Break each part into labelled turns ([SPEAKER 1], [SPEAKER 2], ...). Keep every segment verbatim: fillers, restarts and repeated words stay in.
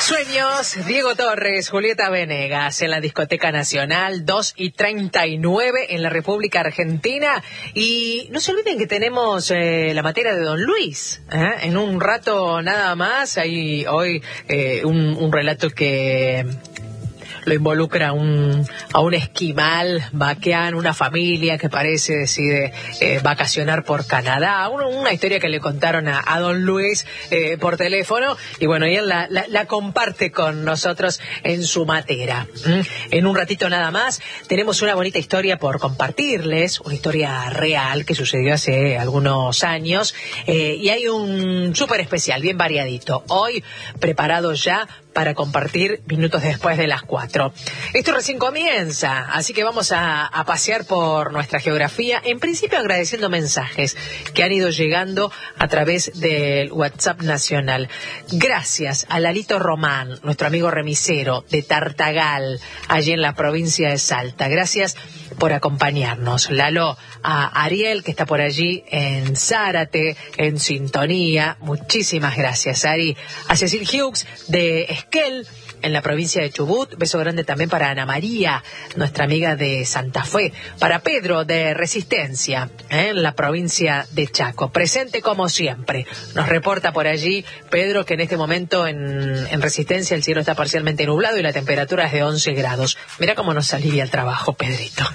[SPEAKER 1] Sueños, Diego Torres, Julieta Venegas en la Discoteca Nacional, dos y treinta y nueve en la República Argentina. Y no se olviden que tenemos eh, la materia de Don Luis, ¿eh? En un rato nada más. Hay hoy eh, un, un relato que lo involucra a un, a un esquimal vaqueano, una familia que parece decide eh, vacacionar por Canadá, una, una historia que le contaron a, a Don Luis eh, por teléfono, y bueno, y él la, la, la comparte con nosotros en su matera. ¿Mm? En un ratito nada más tenemos una bonita historia por compartirles, una historia real que sucedió hace algunos años, eh, y hay un súper especial, bien variadito, hoy preparado ya para compartir minutos después de las cuatro. Esto recién comienza, así que vamos a, a pasear por nuestra geografía, en principio agradeciendo mensajes que han ido llegando a través del WhatsApp nacional. Gracias a Lalito Román, nuestro amigo remisero de Tartagal, allí en la provincia de Salta. Gracias por acompañarnos. Lalo, a Ariel, que está por allí en Zárate, en sintonía. Muchísimas gracias, Ari. A Cecil Hughes de Esquel, en la provincia de Chubut. Beso grande también para Ana María, nuestra amiga de Santa Fe. Para Pedro de Resistencia, ¿eh? en la provincia de Chaco. Presente como siempre. Nos reporta por allí Pedro que en este momento en, en Resistencia el cielo está parcialmente nublado y la temperatura es de once grados. Mira cómo nos alivia el trabajo, Pedrito.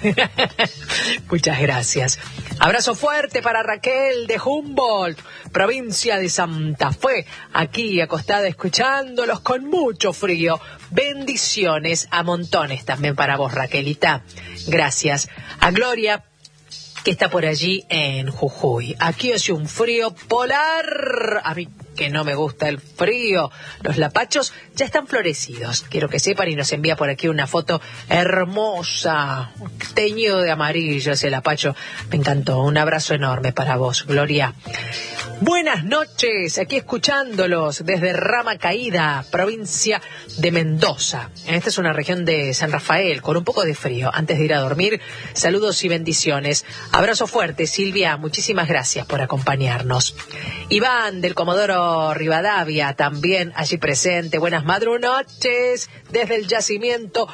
[SPEAKER 1] Muchas gracias. Abrazo fuerte para Raquel de Humboldt, provincia de Santa Fe, aquí acostada escuchándolos con mucho frío. Bendiciones a montones también para vos, Raquelita. Gracias. A Gloria, que está por allí en Jujuy. Aquí hace un frío polar. A mí que no me gusta el frío. Los lapachos ya están florecidos, quiero que sepan, y nos envía por aquí una foto hermosa, teñido de amarillo ese lapacho. Me encantó. Un abrazo enorme para vos, Gloria. Buenas noches, aquí escuchándolos desde Rama Caída, provincia de Mendoza. Esta es una región de San Rafael, con un poco de frío. Antes de ir a dormir, saludos y bendiciones. Abrazo fuerte, Silvia, muchísimas gracias por acompañarnos. Iván del Comodoro Rivadavia, también allí presente. Buenas madrunoches, desde el yacimiento,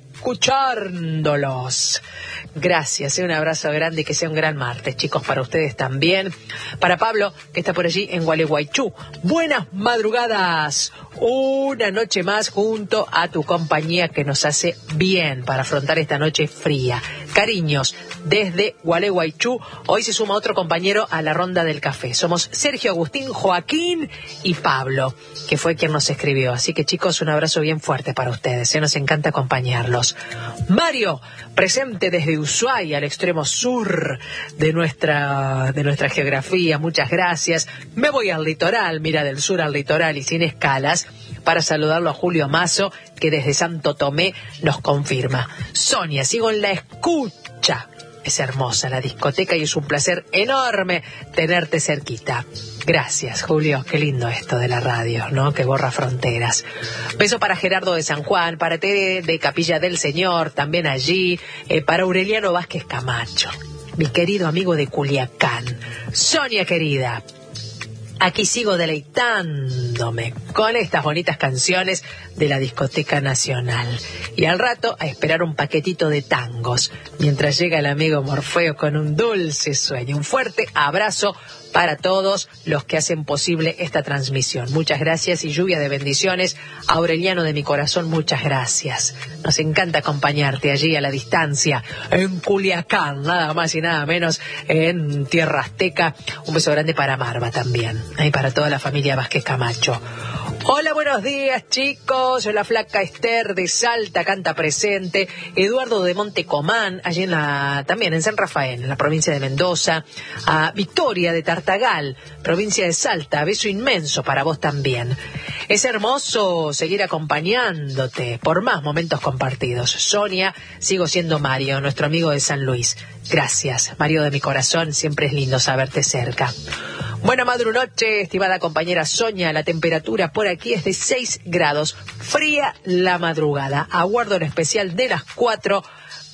[SPEAKER 1] escuchándolos. Gracias, un abrazo grande y que sea un gran martes, chicos, para ustedes también. Para Pablo, que está por allí en Gualeguaychú. Buenas madrugadas, una noche más junto a tu compañía que nos hace bien para afrontar esta noche fría. Cariños desde Gualeguaychú. Hoy se suma otro compañero a la ronda del café. Somos Sergio, Agustín, Joaquín y Pablo, que fue quien nos escribió. Así que, chicos, un abrazo bien fuerte para ustedes. Se nos encanta acompañarlos. Mario, presente desde Ushuaia, al extremo sur de nuestra, de nuestra geografía. Muchas gracias. Me voy al litoral, mira, del sur al litoral y sin escalas, para saludarlo a Julio Mazo, que desde Santo Tomé nos confirma. Sonia, sigo en la escucha. Es hermosa la discoteca y es un placer enorme tenerte cerquita. Gracias, Julio. Qué lindo esto de la radio, ¿no? Que borra fronteras. Beso para Gerardo de San Juan, para Tere de Capilla del Señor, también allí, eh, para Aureliano Vázquez Camacho, mi querido amigo de Culiacán. Sonia querida, aquí sigo deleitándome con estas bonitas canciones de la Discoteca Nacional. Y al rato a esperar un paquetito de tangos, mientras llega el amigo Morfeo con un dulce sueño. Un fuerte abrazo para todos los que hacen posible esta transmisión. Muchas gracias y lluvia de bendiciones. Aureliano de mi corazón, muchas gracias. Nos encanta acompañarte allí a la distancia, en Culiacán, nada más y nada menos, en Tierra Azteca. Un beso grande para Marva también, y para toda la familia Vázquez Camacho. Hola, buenos días, chicos. La flaca Esther de Salta canta presente. Eduardo de Montecomán, allí en la, también en San Rafael, en la provincia de Mendoza. A Victoria de Tartagal, provincia de Salta. Beso inmenso para vos también. Es hermoso seguir acompañándote por más momentos compartidos. Sonia, sigo siendo Mario, nuestro amigo de San Luis. Gracias, Mario de mi corazón. Siempre es lindo saberte cerca. Buena madrunoche, estimada compañera Sonia. La temperatura por aquí es de seis grados. Fría la madrugada. Aguardo el especial de las cuatro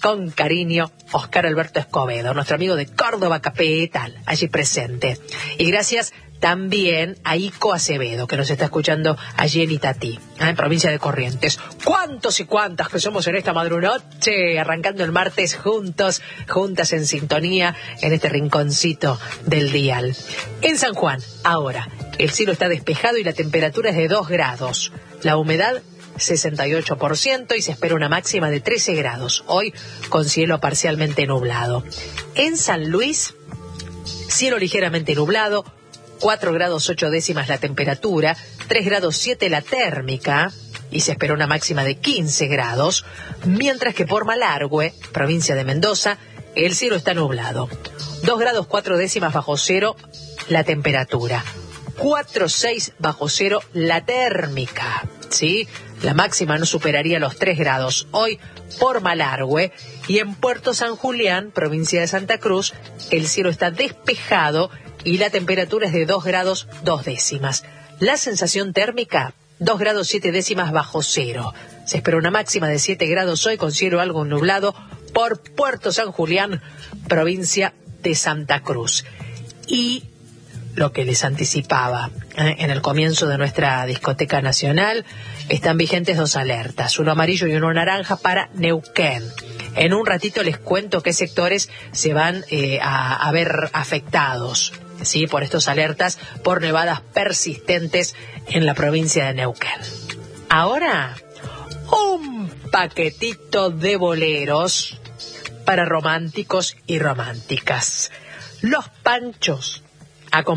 [SPEAKER 1] con cariño, Oscar Alberto Escobedo, nuestro amigo de Córdoba Capital, allí presente. Y gracias también a Ico Acevedo, que nos está escuchando allí en Itatí, en provincia de Corrientes. ¿Cuántos y cuántas que somos en esta madrunoche? Arrancando el martes juntos, juntas en sintonía, en este rinconcito del dial. En San Juan, ahora, el cielo está despejado y la temperatura es de dos grados. La humedad, sesenta y ocho por ciento, y se espera una máxima de trece grados. Hoy, con cielo parcialmente nublado. En San Luis, cielo ligeramente nublado, cuatro grados ocho décimas la temperatura, tres grados siete la térmica, y se espera una máxima de quince grados, mientras que por Malargüe, provincia de Mendoza, el cielo está nublado. dos grados cuatro décimas bajo cero la temperatura, cuatro seis bajo cero la térmica, ¿sí? La máxima no superaría los tres grados hoy por Malargüe, y en Puerto San Julián, provincia de Santa Cruz, el cielo está despejado y la temperatura es de dos grados dos décimas. La sensación térmica, dos grados siete décimas bajo cero. Se espera una máxima de siete grados hoy con cielo algo nublado por Puerto San Julián, provincia de Santa Cruz. Y lo que les anticipaba ¿eh? en el comienzo de nuestra discoteca nacional, están vigentes dos alertas, uno amarillo y uno naranja para Neuquén. En un ratito les cuento qué sectores se van eh, a, a ver afectados, ¿sí? por estas alertas por nevadas persistentes en la provincia de Neuquén. Ahora, un paquetito de boleros para románticos y románticas. Los Panchos,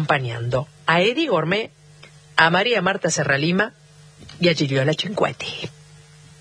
[SPEAKER 1] acompañando a Eddie Gourmet, a María Marta Serralima y a Giliola Cinquetti.